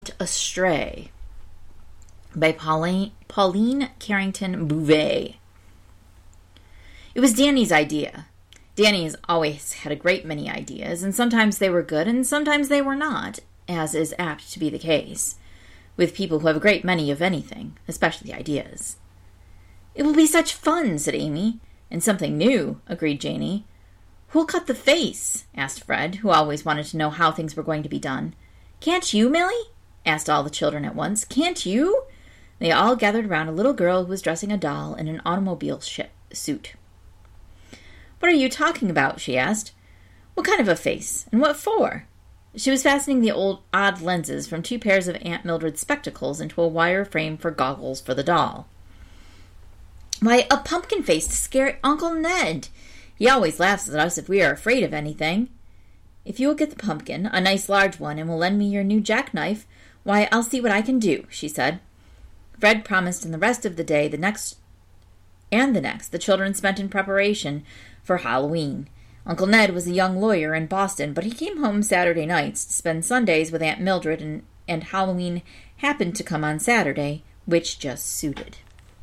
Astray by Pauline Carrington Bouvet. It was Danny's idea. Danny has always had a great many ideas, and sometimes they were good and sometimes they were not, as is apt to be the case with people who have a great many of anything, especially ideas. "It will be such fun," said Amy. "And something new," agreed Janie. "Who'll cut the face?" asked Fred, who always wanted to know how things were going to be done. "Can't you, Millie?" asked all the children at once. "Can't you?" They all gathered around a little girl who was dressing a doll in an automobile suit. "What are you talking about?" she asked. "What kind of a face? And what for?" She was fastening the odd lenses from 2 pairs of Aunt Mildred's spectacles into a wire frame for goggles for the doll. "Why, a pumpkin face to scare Uncle Ned. He always laughs at us if we are afraid of anything." "If you will get the pumpkin, a nice large one, and will lend me your new jackknife, why, I'll see what I can do," she said. Fred promised, and the rest of the day, the next, the children spent in preparation for Halloween. Uncle Ned was a young lawyer in Boston, but he came home Saturday nights to spend Sundays with Aunt Mildred, and Halloween happened to come on Saturday, which just suited.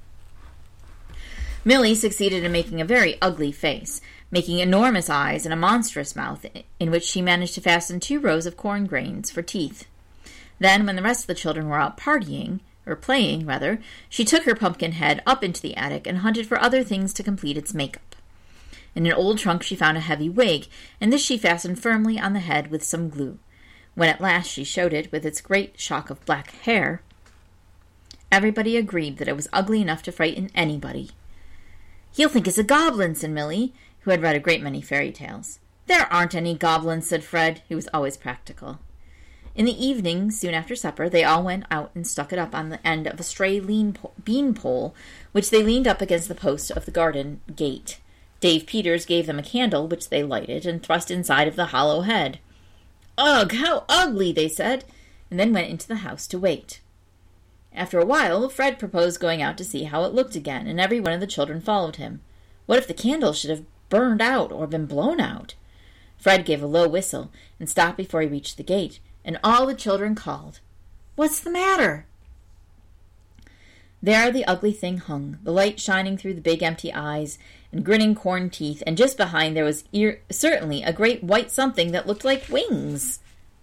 Millie succeeded in making a very ugly face, making enormous eyes and a monstrous mouth, in which she managed to fasten 2 rows of corn grains for teeth. Then, when the rest of the children were out playing, she took her pumpkin head up into the attic and hunted for other things to complete its makeup. In an old trunk she found a heavy wig, and this she fastened firmly on the head with some glue. When at last she showed it, with its great shock of black hair, everybody agreed that it was ugly enough to frighten anybody. "He'll think it's a goblin," said Millie, who had read a great many fairy tales. "There aren't any goblins," said Fred, who was always practical. In the evening, soon after supper, they all went out and stuck it up on the end of a stray bean pole, which they leaned up against the post of the garden gate. Dave Peters gave them a candle, which they lighted and thrust inside of the hollow head. "Ugh, how ugly," they said, and then went into the house to wait. After a while, Fred proposed going out to see how it looked again, and every one of the children followed him. What if the candle should have burned out or been blown out? Fred gave a low whistle and stopped before he reached the gate, and all the children called, "What's the matter?" There the ugly thing hung, the light shining through the big empty eyes and grinning corn teeth, and just behind there was certainly a great white something that looked like wings.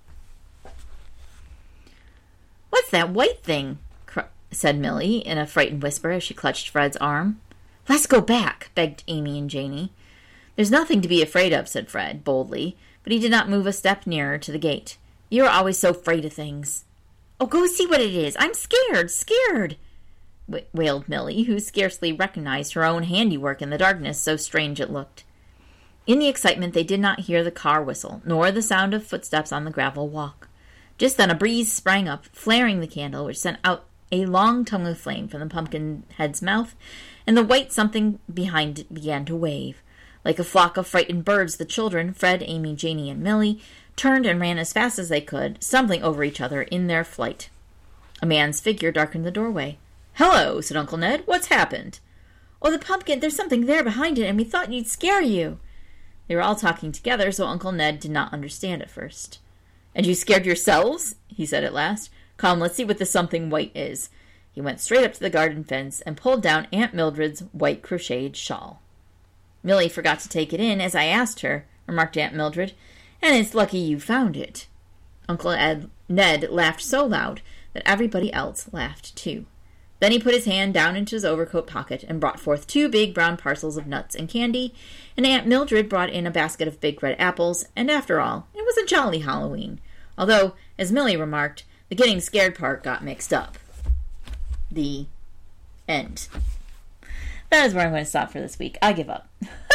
"What's that white thing?" said Millie in a frightened whisper as she clutched Fred's arm. "Let's go back," begged Amy and Janie. "There's nothing to be afraid of," said Fred boldly, but he did not move a step nearer to the gate. "You're always so afraid of things." "Oh, go see what it is. I'm scared," wailed Millie, who scarcely recognized her own handiwork in the darkness, so strange it looked. In the excitement they did not hear the car whistle, nor the sound of footsteps on the gravel walk. Just then a breeze sprang up, flaring the candle, which sent out a long tongue of flame from the pumpkin head's mouth, and the white something behind it began to wave. Like a flock of frightened birds, the children, Fred, Amy, Janie, and Millie, turned and ran as fast as they could, stumbling over each other in their flight. A man's figure darkened the doorway. "Hello," said Uncle Ned. "What's happened?" "Oh, the pumpkin, there's something there behind it, and we thought you'd scare you." They were all talking together, so Uncle Ned did not understand at first. "And you scared yourselves?" he said at last. "Come, let's see what the something white is." He went straight up to the garden fence and pulled down Aunt Mildred's white crocheted shawl. "Millie forgot to take it in, as I asked her," remarked Aunt Mildred, "and it's lucky you found it." Uncle Ned laughed so loud that everybody else laughed too. Then he put his hand down into his overcoat pocket and brought forth 2 big brown parcels of nuts and candy, and Aunt Mildred brought in a basket of big red apples, and after all, it was a jolly Halloween, although, as Millie remarked, the getting scared part got mixed up. The end. That is where I'm going to stop for this week. I give up.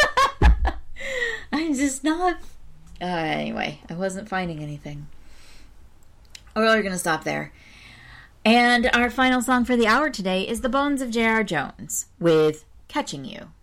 I'm just not... anyway, I wasn't finding anything. We're going to stop there. And our final song for the hour today is The Bones of J.R. Jones with Catching You.